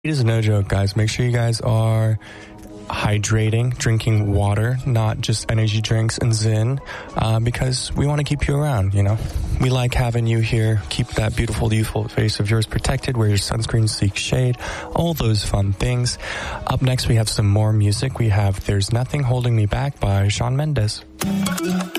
It is no joke, guys. Make sure you guys are hydrating, drinking water, not just energy drinks and Zyn, because we want to keep you around, you know. We like having you here. Keep that beautiful, youthful face of yours protected. Wear your sunscreen, seek shade, all those fun things. Up next, we have some more music. We have There's Nothing Holding Me Back by Shawn Mendes.